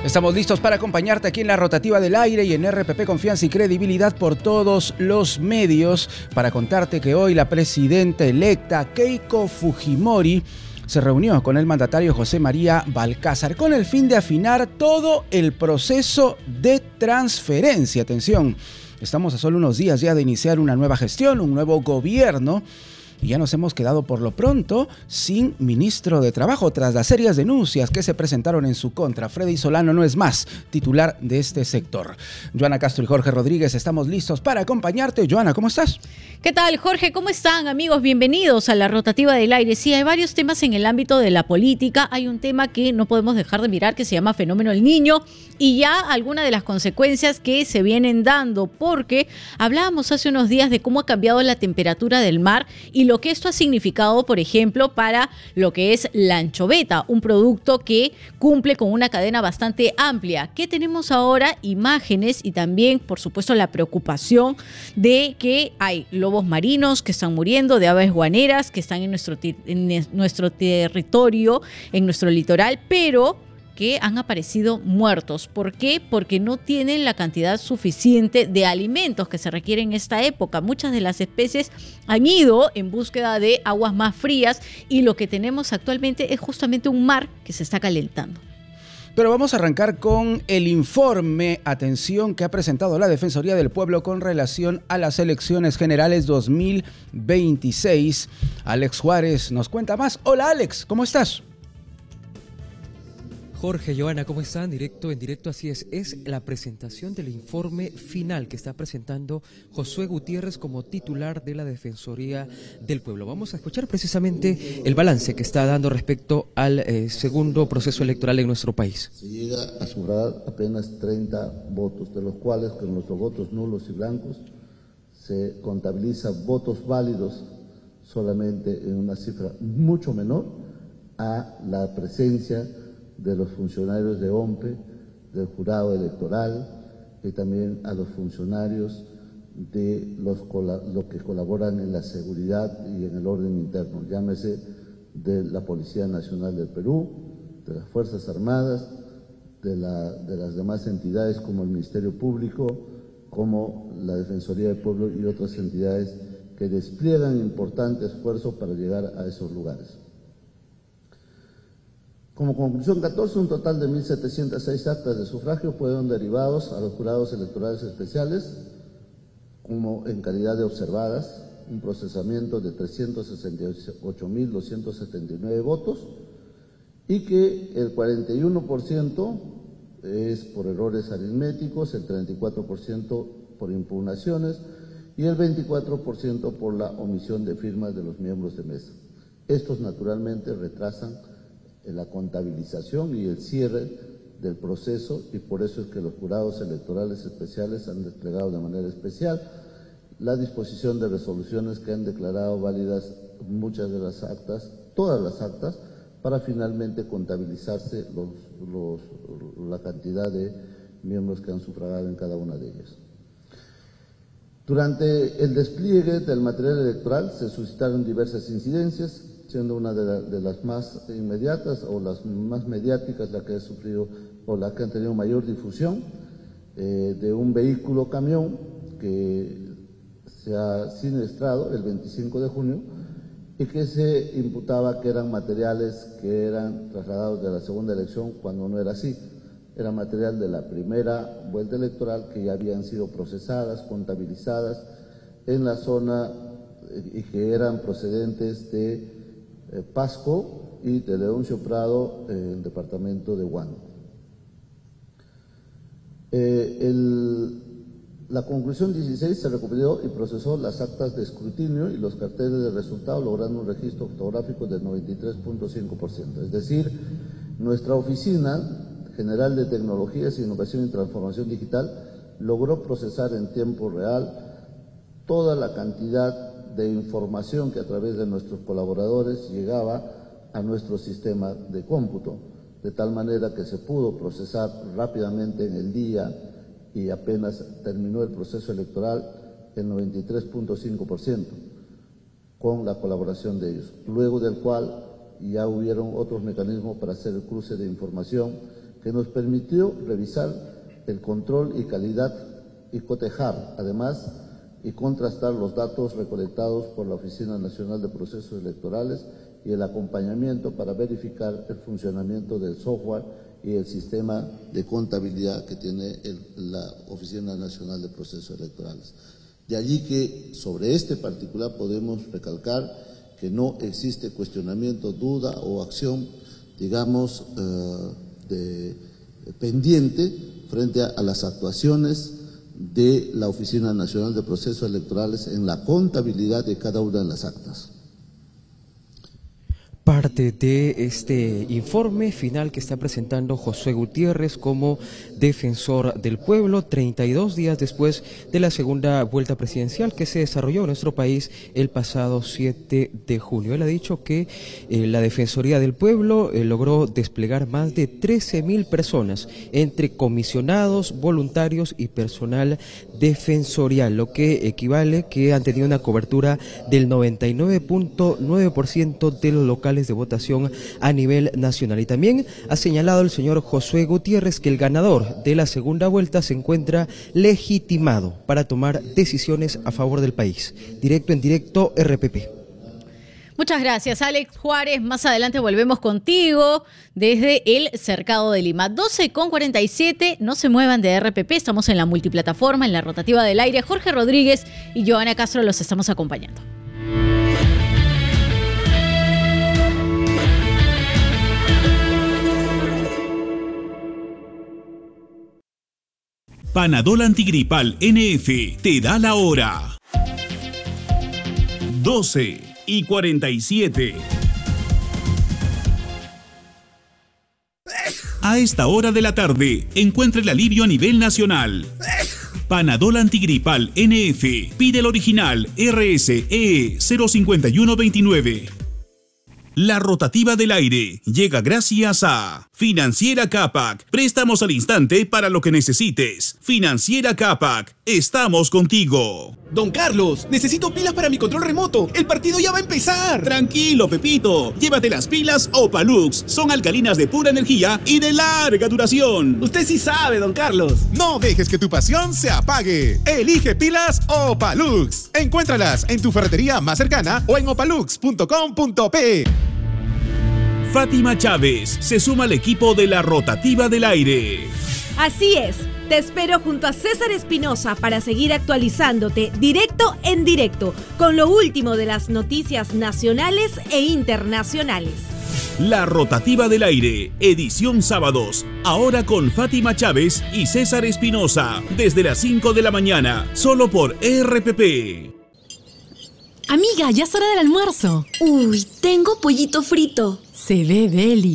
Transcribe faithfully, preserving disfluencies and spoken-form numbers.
Estamos listos para acompañarte aquí en la Rotativa del Aire y en R P P Confianza y Credibilidad por todos los medios para contarte que hoy la presidenta electa Keiko Fujimori se reunió con el mandatario José María Valcárcel con el fin de afinar todo el proceso de transferencia. Atención, estamos a solo unos días ya de iniciar una nueva gestión, un nuevo gobierno. Y ya nos hemos quedado por lo pronto sin ministro de Trabajo tras las serias denuncias que se presentaron en su contra. Freddy Solano no es más titular de este sector. Joana Castro y Jorge Rodríguez estamos listos para acompañarte. Joana, ¿cómo estás? ¿Qué tal, Jorge? ¿Cómo están, amigos? Bienvenidos a la Rotativa del Aire. Sí, hay varios temas en el ámbito de la política. Hay un tema que no podemos dejar de mirar que se llama Fenómeno El Niño y ya algunas de las consecuencias que se vienen dando, porque hablábamos hace unos días de cómo ha cambiado la temperatura del mar y lo que esto ha significado, por ejemplo, para lo que es la anchoveta, un producto que cumple con una cadena bastante amplia. ¿Qué tenemos ahora? Imágenes y también, por supuesto, la preocupación de que hay lobos marinos que están muriendo, de aves guaneras que están en nuestro, en nuestro territorio, en nuestro litoral, pero que han aparecido muertos. ¿Por qué? Porque no tienen la cantidad suficiente de alimentos que se requieren en esta época. Muchas de las especies han ido en búsqueda de aguas más frías y lo que tenemos actualmente es justamente un mar que se está calentando. Pero vamos a arrancar con el informe, atención, que ha presentado la Defensoría del Pueblo con relación a las elecciones generales dos mil veintiséis. Alex Juárez nos cuenta más. Hola Alex, ¿cómo estás? Jorge, Joana, ¿cómo están? Directo, en directo, así es. Es la presentación del informe final que está presentando Josué Gutiérrez como titular de la Defensoría del Pueblo. Vamos a escuchar precisamente el balance que está dando respecto al eh, segundo proceso electoral en nuestro país. Se llega a sufragar apenas treinta votos, de los cuales con nuestros votos nulos y blancos se contabiliza votos válidos solamente en una cifra mucho menor a la presencia de los funcionarios de O M P E, del jurado electoral y también a los funcionarios de los, los que colaboran en la seguridad y en el orden interno, llámese de la Policía Nacional del Perú, de las Fuerzas Armadas, de, la, de las demás entidades como el Ministerio Público, como la Defensoría del Pueblo y otras entidades que despliegan importante esfuerzo para llegar a esos lugares. Como conclusión catorce, un total de mil setecientas seis actas de sufragio fueron derivados a los jurados electorales especiales como en calidad de observadas, un procesamiento de trescientos sesenta y ocho mil doscientos setenta y nueve votos y que el cuarenta y uno por ciento es por errores aritméticos, el treinta y cuatro por ciento por impugnaciones y el veinticuatro por ciento por la omisión de firmas de los miembros de mesa. Estos naturalmente retrasan la contabilización y el cierre del proceso y por eso es que los jurados electorales especiales han desplegado de manera especial la disposición de resoluciones que han declarado válidas muchas de las actas, todas las actas, para finalmente contabilizarse los, los, la cantidad de miembros que han sufragado en cada una de ellas. Durante el despliegue del material electoral se suscitaron diversas incidencias, siendo una de, la, de las más inmediatas o las más mediáticas la que ha sufrido o la que han tenido mayor difusión, eh, de un vehículo camión que se ha siniestrado el veinticinco de junio y que se imputaba que eran materiales que eran trasladados de la segunda elección cuando no era así. Era material de la primera vuelta electoral que ya habían sido procesadas, contabilizadas en la zona y que eran procedentes de Eh, Pasco y de Leoncio Prado, en eh, el departamento de Huánuco. Eh, el, la conclusión dieciséis se recuperó y procesó las actas de escrutinio y los carteles de resultado, logrando un registro fotográfico del noventa y tres punto cinco por ciento. Es decir, nuestra Oficina General de Tecnologías, Innovación y Transformación Digital logró procesar en tiempo real toda la cantidad de información que a través de nuestros colaboradores llegaba a nuestro sistema de cómputo, de tal manera que se pudo procesar rápidamente en el día y apenas terminó el proceso electoral el noventa y tres punto cinco por ciento, con la colaboración de ellos, luego del cual ya hubieron otros mecanismos para hacer el cruce de información que nos permitió revisar el control y calidad y cotejar, además, y contrastar los datos recolectados por la Oficina Nacional de Procesos Electorales y el acompañamiento para verificar el funcionamiento del software y el sistema de contabilidad que tiene el, la Oficina Nacional de Procesos Electorales. De allí que sobre este particular podemos recalcar que no existe cuestionamiento, duda o acción, digamos, eh, de, pendiente frente a, a las actuaciones de la Oficina Nacional de Procesos Electorales en la contabilidad de cada una de las actas. Parte de este informe final que está presentando Josué Gutiérrez como defensor del pueblo, treinta y dos días después de la segunda vuelta presidencial que se desarrolló en nuestro país el pasado siete de junio. Él ha dicho que eh, la Defensoría del Pueblo eh, logró desplegar más de trece mil personas entre comisionados, voluntarios y personal defensorial, lo que equivale que han tenido una cobertura del noventa y nueve punto nueve por ciento de los locales de votación a nivel nacional. Y también ha señalado el señor Josué Gutiérrez que el ganador de la segunda vuelta se encuentra legitimado para tomar decisiones a favor del país. Directo en directo, R P P. Muchas gracias, Alex Juárez. Más adelante volvemos contigo desde el Cercado de Lima. doce con cuarenta y siete, no se muevan de R P P, estamos en la multiplataforma, en la rotativa del aire. Jorge Rodríguez y Joana Castro los estamos acompañando. Panadol Antigripal N F te da la hora. doce y cuarenta y siete. A esta hora de la tarde, encuentra el alivio a nivel nacional. Panadol Antigripal N F. Pide el original R S E cero cinco uno dos nueve. La rotativa del aire llega gracias a Financiera Capac. Préstamos al instante para lo que necesites. Financiera Capac, estamos contigo. Don Carlos, necesito pilas para mi control remoto. El partido ya va a empezar. Tranquilo, Pepito. Llévate las pilas Opalux. Son alcalinas de pura energía y de larga duración. Usted sí sabe, don Carlos. No dejes que tu pasión se apague. Elige pilas Opalux. Encuéntralas en tu ferretería más cercana o en opalux punto com punto pe. Fátima Chávez se suma al equipo de la rotativa del aire. Así es, te espero junto a César Espinosa para seguir actualizándote directo en directo con lo último de las noticias nacionales e internacionales. La rotativa del aire, edición sábados, ahora con Fátima Chávez y César Espinosa, desde las cinco de la mañana, solo por R P P. Amiga, ya es hora del almuerzo. Uy, tengo pollito frito. Se ve deli.